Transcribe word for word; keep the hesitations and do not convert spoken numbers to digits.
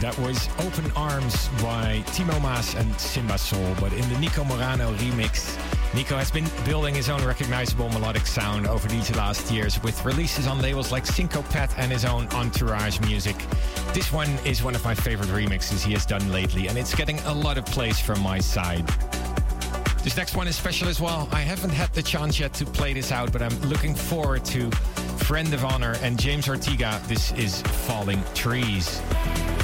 That was Open Arms by Timo Maas and Simba Soul, but in the Nico Morano remix. Nico has been building his own recognizable melodic sound over these last years with releases on labels like Syncopet and his own Entourage music. This one is one of my favorite remixes he has done lately, and it's getting a lot of plays from my side. This next one is special as well. I haven't had the chance yet to play this out, but I'm looking forward to Friend of Honor and James Ortega. This is Falling Trees.